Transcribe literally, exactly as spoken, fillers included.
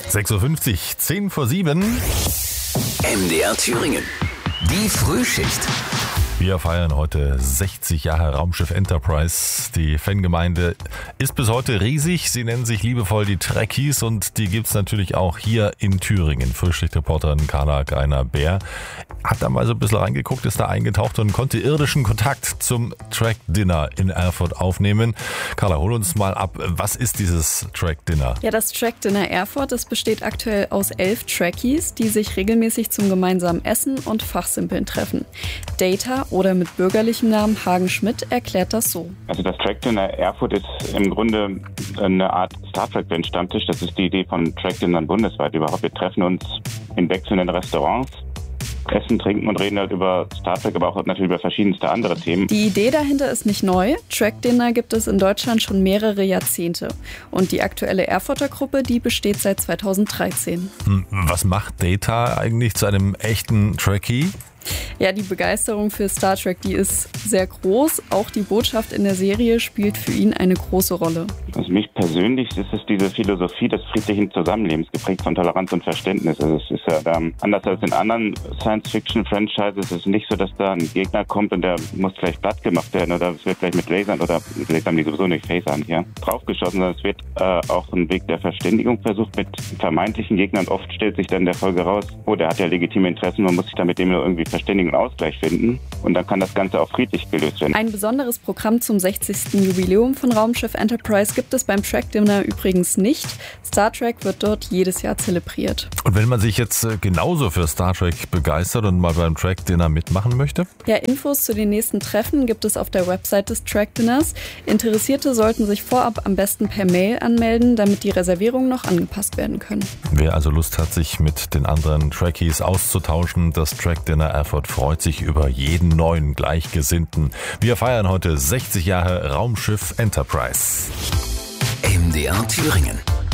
sechs Uhr fünfzig, zehn vor sieben. M D R Thüringen. Die Frühschicht. Wir feiern heute sechzig Jahre Raumschiff Enterprise. Die Fangemeinde ist bis heute riesig. Sie nennen sich liebevoll die Trekkies und die gibt's natürlich auch hier in Thüringen. Frühschichtreporterin Carla Greiner-Bär hat da mal so ein bisschen reingeguckt, ist da eingetaucht und konnte irdischen Kontakt zum Track-Dinner in Erfurt aufnehmen. Carla, hol uns mal ab. Was ist dieses Track-Dinner? Ja, das Track-Dinner Erfurt, das besteht aktuell aus elf Trekkies, die sich regelmäßig zum gemeinsamen Essen und Fachsimpeln treffen. Data oder mit bürgerlichem Namen Hagen Schmidt erklärt das so. Also das Track-Dinner Erfurt ist im Grunde eine Art Star Trek-Stammtisch. Das ist die Idee von Track-Dinnern bundesweit überhaupt. Wir treffen uns in wechselnden Restaurants, essen, trinken und reden halt über Star Trek, aber auch natürlich über verschiedenste andere Themen. Die Idee dahinter ist nicht neu. Track-Dinner gibt es in Deutschland schon mehrere Jahrzehnte. Und die aktuelle Erfurter Gruppe, die besteht seit zweitausenddreizehn. Was macht Data eigentlich zu einem echten Trekkie? Ja, die Begeisterung für Star Trek, die ist sehr groß. Auch die Botschaft in der Serie spielt für ihn eine große Rolle. Also mich persönlich ist es diese Philosophie des friedlichen Zusammenlebens, geprägt von Toleranz und Verständnis. Also es ist ja ähm, anders als in anderen Science-Fiction-Franchises. Es ist nicht so, dass da ein Gegner kommt und der muss gleich platt gemacht werden oder es wird gleich mit Lasern oder mit Lasern, die sowieso nicht Phasern hier draufgeschossen, sondern es wird äh, auch ein Weg der Verständigung versucht mit vermeintlichen Gegnern. Oft stellt sich dann der Folge raus, oh, der hat ja legitime Interessen, man muss sich da mit dem nur irgendwie verständigen und Ausgleich finden und dann kann das Ganze auch friedlich gelöst werden. Ein besonderes Programm zum sechzigsten Jubiläum von Raumschiff Enterprise gibt es beim Track-Dinner übrigens nicht. Star Trek wird dort jedes Jahr zelebriert. Und wenn man sich jetzt genauso für Star Trek begeistert und mal beim Track-Dinner mitmachen möchte? Ja, Infos zu den nächsten Treffen gibt es auf der Website des Track-Dinners. Interessierte sollten sich vorab am besten per Mail anmelden, damit die Reservierungen noch angepasst werden können. Wer also Lust hat, sich mit den anderen Trekkies auszutauschen, das Track-Dinner Erfurt freut sich über jeden neuen Gleichgesinnten. Wir feiern heute sechzig Jahre Raumschiff Enterprise. M D R Thüringen.